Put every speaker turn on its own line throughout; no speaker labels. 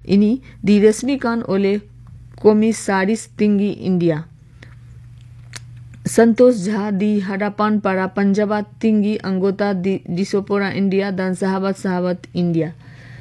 ini diresmikan oleh Komisaris Tinggi India Santosh Jha di hadapan para penjabat tinggi anggota Diaspora India dan sahabat-sahabat India.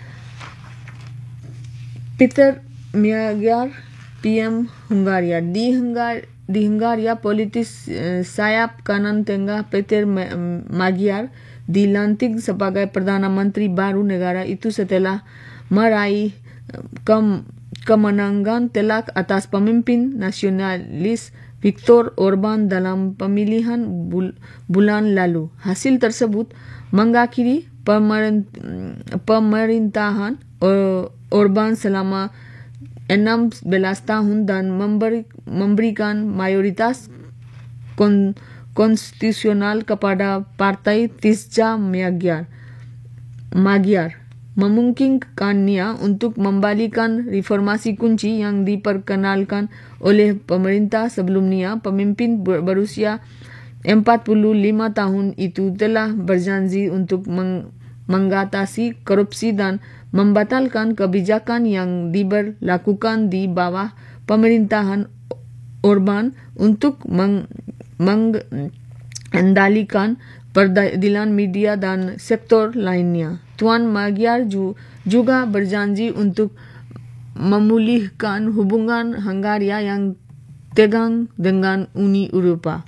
Peter Magyar, PM Hungaria. Di Hungaria, politis sayap kanan tengah Peter Magyar dilantik sebagai Perdana Menteri baru negara itu setelah meraih kemenangan telak atas pemimpin nasionalis Viktor Orban dalam pemilihan bulan lalu. Hasil tersebut mengakhiri pemerintahan Orban selama 16 tahun dan memberikan mayoritas konstitusional kepada Partai Tisza Magyar, memungkinkannya untuk membalikan reformasi kunci yang diperkenalkan oleh pemerintah sebelumnya. Pemimpin berusia 45 tahun itu telah berjanji untuk mengatasi korupsi dan membatalkan kebijakan yang diberlakukan di bawah pemerintahan Orban untuk mengendalikan peradilan, media dan sektor lainnya. Tuan Magyar juga berjanji untuk memulihkan hubungan Hungaria yang tegang dengan Uni Eropa.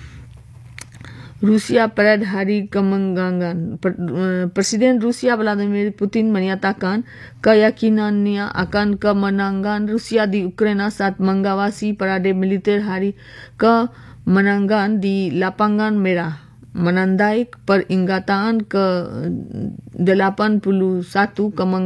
Rusia pada hari kemenangan. Presiden Rusia Vladimir Putin menyatakan keyakinannya akan kemenangan Rusia di Ukraina saat mengawasi parade militer hari kemenangan di Lapangan Merah, menandai peringatan ke-81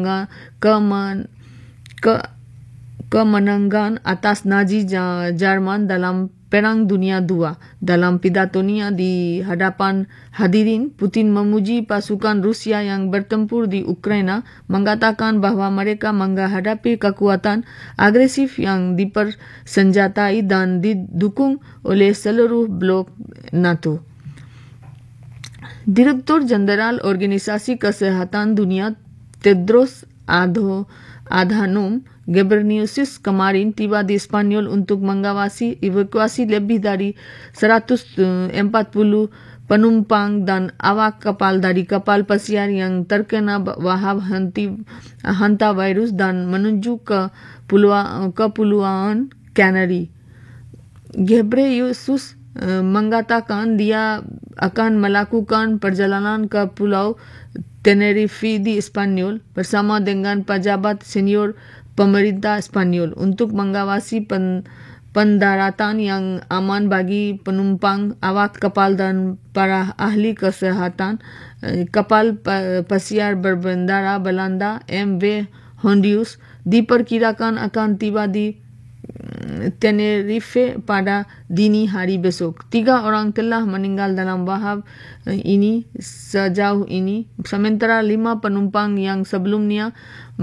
kemenangan atas Nazi Jerman dalam Perang Dunia II. Dalam pidatonya di hadapan hadirin, Putin memuji pasukan Rusia yang bertempur di Ukraina, mengatakan bahwa mereka menghadapi kekuatan agresif yang dipersenjatai dan didukung oleh seluruh blok NATO. Direktur Jenderal Organisasi Kesehatan Dunia Tedros Adhanom Ghebreyesus kemarin tiba di Spanyol untuk mengawasi evakuasi lebih dari 140 penumpang dan awak kapal dari kapal pesiar yang terkena wabak hanta virus dan menuju ke Kepulauan Canary. Ghebreyesus mengatakan dia akan melakukan perjalanan ke Pulau Tenerife di Spanyol bersama dengan pejabat senior pemerintah Spanyol untuk mengawasi pendaratan yang aman bagi penumpang, awak kapal dan para ahli kesehatan. Kapal pesiar berbendera Belanda MV Hondius diperkirakan akan tiba di Tenerife pada dini hari besok. 3 orang telah meninggal dalam wabak ini sejauh ini, sementara 5 penumpang yang sebelumnya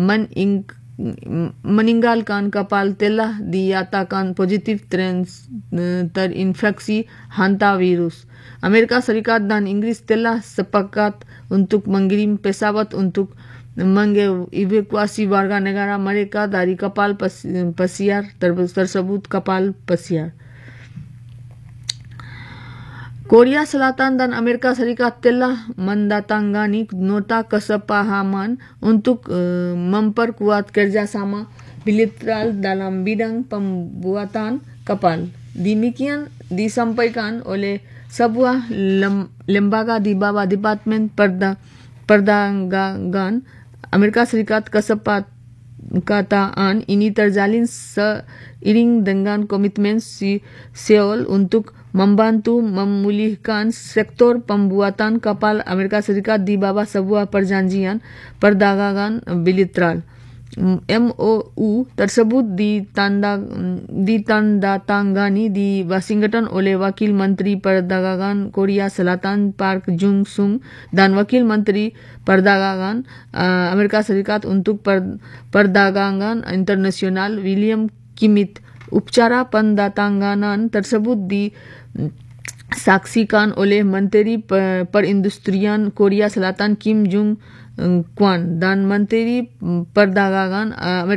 meninggalkan kapal telah dinyatakan positif terinfeksi hantavirus. Amerika Serikat dan Inggris telah sepakat untuk mengirim pesawat untuk mengevakuasi warga negara mereka dari kapal pesiar tersebut. Kapal pesiar Korea Selatan dan Amerika Serikat telah mendatangani nota kesepahaman untuk memperkuat kerjasama bilateral dalam bidang pembuatan kapal. Demikian disampaikan oleh sebuah lembaga di bawah Departemen Perdagangan Amerika Serikat. Kesepakatan ini terjalin seiring dengan komitmen Seoul untuk membantu memulihkan sektor pembuatan kapal Amerika Serikat di bawah sebuah perjanjian perdagangan bilateral. MOU tersebut ditandatangani di Washington oleh Wakil Menteri Perdagangan Korea Selatan Park Jung-sung dan Wakil Menteri Perdagangan Amerika Serikat untuk Perdagangan Internasional William Kimmit. Upacara pendatanganan tersebut disaksikan oleh Menteri Perindustrian Korea Selatan Kim Jong Kwan dan Menteri Perdagangan Amerika